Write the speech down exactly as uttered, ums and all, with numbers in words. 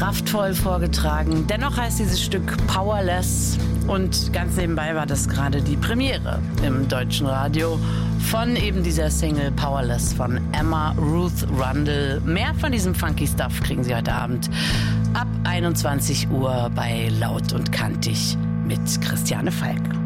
kraftvoll vorgetragen. Dennoch heißt dieses Stück Powerless. Und ganz nebenbei war das gerade die Premiere im deutschen Radio von eben dieser Single Powerless von Emma Ruth Rundle. Mehr von diesem funky Stuff kriegen Sie heute Abend ab einundzwanzig Uhr bei Laut und Kantig mit Christiane Falk.